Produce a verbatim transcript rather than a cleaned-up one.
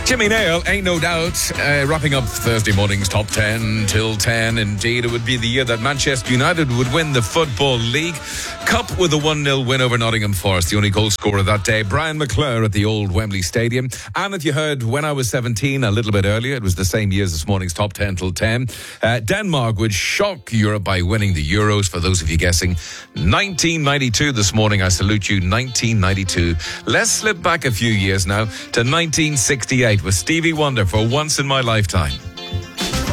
Jimmy Nail, ain't no doubt, uh, wrapping up Thursday morning's top ten till ten. Indeed, it would be the year that Manchester United would win the Football League Cup with a one nil win over Nottingham Forest. The only goal scorer that day, Brian McClure at the old Wembley Stadium. And if you heard When I Was seventeen a little bit earlier, it was the same year as this morning's top ten till ten. Uh, Denmark would shock Europe by winning the Euros, for those of you guessing. nineteen ninety-two this morning, I salute you, nineteen ninety-two. Let's slip back a few years now to nineteen sixty-eight with Stevie Wonder for Once in My Lifetime.